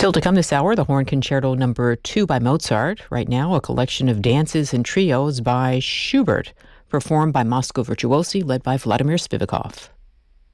Still to come this hour, the Horn Concerto Number 2 by Mozart. Right now, a collection of dances and trios by Schubert, performed by Moscow Virtuosi, led by Vladimir Spivakov.